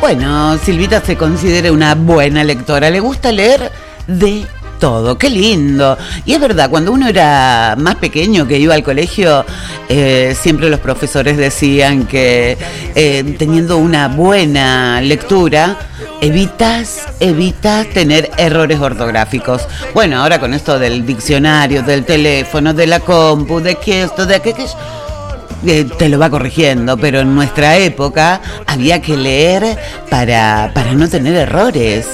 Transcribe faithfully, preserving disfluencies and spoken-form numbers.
Bueno, Silvita se considera una buena lectora, le gusta leer de todo, qué lindo. Y es verdad, cuando uno era más pequeño, que iba al colegio, eh, siempre los profesores decían que eh, teniendo una buena lectura, evitas, evitas tener errores ortográficos. Bueno, ahora con esto del diccionario, del teléfono, de la compu, de que esto, de aquello, Eh, te lo va corrigiendo, pero en nuestra época había que leer para, para no tener errores.